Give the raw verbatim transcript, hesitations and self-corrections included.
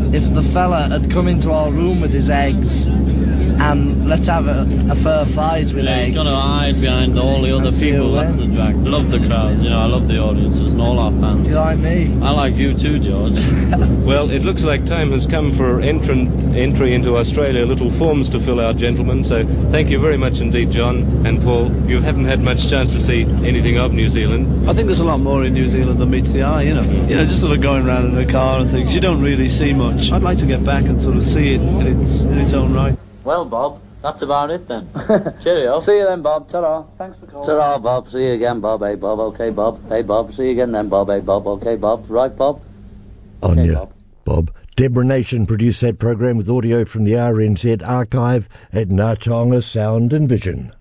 if the fella had come into our room with his eggs and let's have a, a fair fight with yeah, eggs. He's got to hide behind all the other people. That's the drag. I love the crowds, you know, I love the audiences and all our fans. Do you like me? I like you too, George. Well, it looks like time has come for entran- entry into Australia. Little forms to fill out, gentlemen. So thank you very much indeed, John and Paul. You haven't had much chance to see anything of New Zealand. I think there's a lot more in New Zealand than meets the eye, you know. You know, just sort of going around in a car and things. You don't really see much. I'd like to get back and sort of see it in its, in its own right. Well, Bob, that's about it then. Cheerio. See you then, Bob. Ta-ra. Thanks for calling. Ta-ra, Bob. See you again, Bob. Hey, Bob. Okay, Bob. Hey, Bob. See you again then, Bob. Hey, Bob. Okay, Bob. Right, Bob? On Okay, you, Bob. Bob. Deborah Nation produced that program with audio from the R N Z archive at Nga Taonga Sound and Vision.